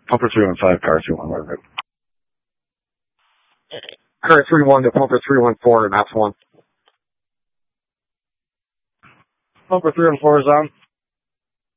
Pumper 315, car 311, right? Car 31 to Pumper 314, Maps 1. Pumper 314 is on.